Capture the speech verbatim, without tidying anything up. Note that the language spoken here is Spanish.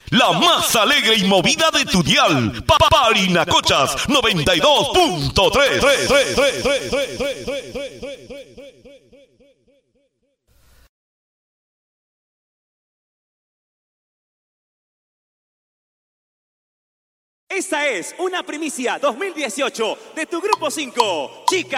La más alegre y movida de tu dial. Parinacochas noventa y dos punto tres. Esta es una primicia dos mil dieciocho de tu Grupo cinco, Chica.